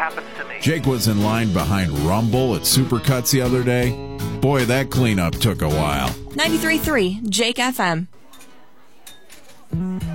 happens to me. Jake was in line behind Rumble at Supercuts the other day. Boy, that cleanup took a while. 93.3 Jake FM.